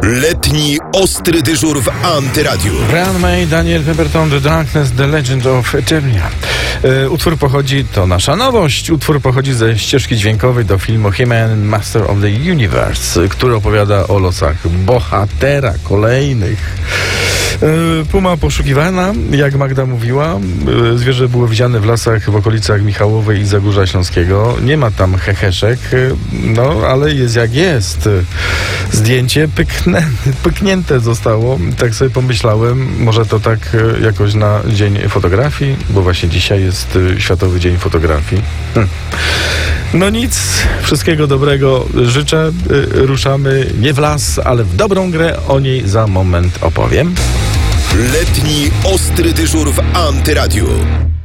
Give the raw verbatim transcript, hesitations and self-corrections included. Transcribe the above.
Letni ostry dyżur w Antyradiu. Brian May, Daniel Pemberton, The Darkness, The Legend of Eternia. E, utwór pochodzi, to nasza nowość, utwór pochodzi ze ścieżki dźwiękowej do filmu He-Man, Master of the Universe, który opowiada o losach bohatera kolejnych. E, Puma poszukiwana, jak Magda mówiła. E, zwierzę było widziane w lasach w okolicach Michałowej i Zagórza Śląskiego. Nie ma tam heheszek, e, no ale jest jak jest. Zdjęcie pyknę, pyknięte zostało. Tak sobie pomyślałem, może to tak e, jakoś na Dzień Fotografii, bo właśnie dzisiaj jest e, Światowy Dzień Fotografii. Hm. No nic, wszystkiego dobrego życzę. E, ruszamy nie w las, ale w dobrą grę. O niej za moment opowiem. Letni ostry dyżur w Antyradiu.